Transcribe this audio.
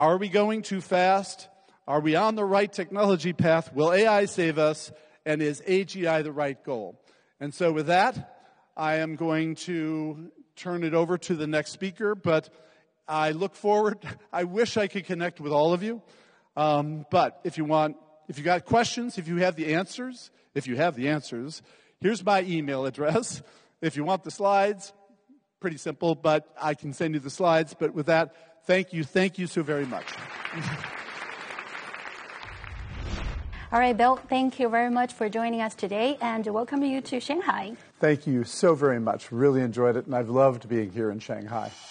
Are we going too fast? Are we on the right technology path? Will AI save us? And is AGI the right goal? And so with that, I am going to turn it over to the next speaker, but I look forward. I wish I could connect with all of you. But if you got questions, if you have the answers, here's my email address. If you want the slides, pretty simple, but I can send you the slides. But with that, thank you so very much. All right, Bill, thank you very much for joining us today, and welcome you to Shanghai. Thank you so very much. Really enjoyed it, and I've loved being here in Shanghai.